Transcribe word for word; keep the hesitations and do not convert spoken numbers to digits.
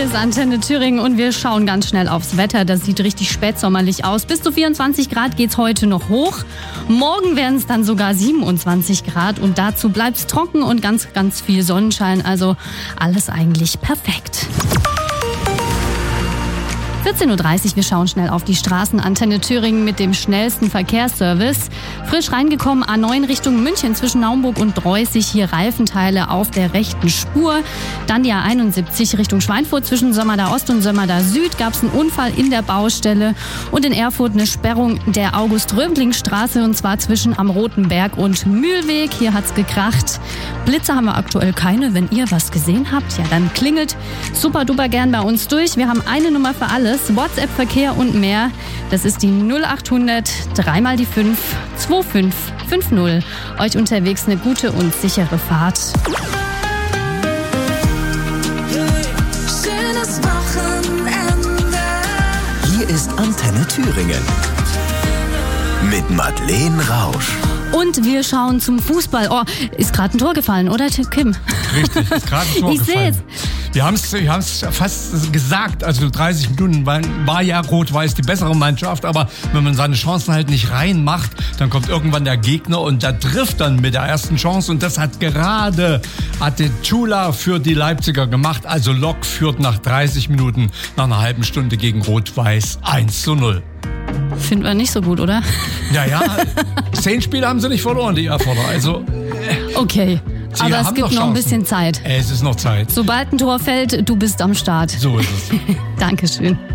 Hier ist Antenne Thüringen und wir schauen ganz schnell aufs Wetter. Das sieht richtig spätsommerlich aus. Bis zu vierundzwanzig Grad geht's heute noch hoch. Morgen werden es dann sogar siebenundzwanzig Grad und dazu bleibt's trocken und ganz, ganz viel Sonnenschein. Also alles eigentlich perfekt. vierzehn Uhr dreißig, wir schauen schnell auf die Straßen. Antenne Thüringen mit dem schnellsten Verkehrsservice. Frisch reingekommen, A neun Richtung München zwischen Naumburg und Dreußig. Hier Reifenteile auf der rechten Spur. Dann die A einundsiebzig Richtung Schweinfurt zwischen Sömmerda Ost und Sömmerda Süd. Gab es einen Unfall in der Baustelle. Und in Erfurt eine Sperrung der August-Röbling-Straße und zwar zwischen Am Roten Berg und Mühlweg. Hier hat's gekracht. Blitze haben wir aktuell keine. Wenn ihr was gesehen habt, ja dann klingelt super duper gern bei uns durch. Wir haben eine Nummer für alle. WhatsApp-Verkehr und mehr. Das ist die null acht hundert, dreimal die fünf, zwei fünf fünf null. Euch unterwegs eine gute und sichere Fahrt. Schönes Wochenende. Hier ist Antenne Thüringen. Mit Madeleine Rausch. Und wir schauen zum Fußball. Oh, ist gerade ein Tor gefallen, oder Kim? Richtig, ist gerade ein Tor ich gefallen. Ich sehe es. Wir haben es wir haben's fast gesagt, also dreißig Minuten war, war ja Rot-Weiß die bessere Mannschaft, aber wenn man seine Chancen halt nicht reinmacht, dann kommt irgendwann der Gegner und der trifft dann mit der ersten Chance und das hat gerade Atechula für die Leipziger gemacht, also Lok führt nach dreißig Minuten, nach einer halben Stunde gegen Rot-Weiß eins zu null. Finden wir nicht so gut, oder? Ja, ja, zehn Spiele haben sie nicht verloren, die Erfurter, also... Okay. Sie aber es gibt noch Chancen. ein bisschen Zeit. Es ist noch Zeit. Sobald ein Tor fällt, du bist am Start. So ist es. Dankeschön.